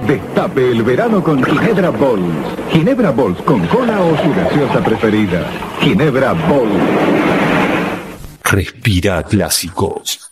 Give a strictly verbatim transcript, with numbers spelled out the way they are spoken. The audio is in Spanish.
Destape el verano con Ginebra Bols. Ginebra Bols con cola o su gaseosa preferida. Ginebra Bols. Respira clásicos.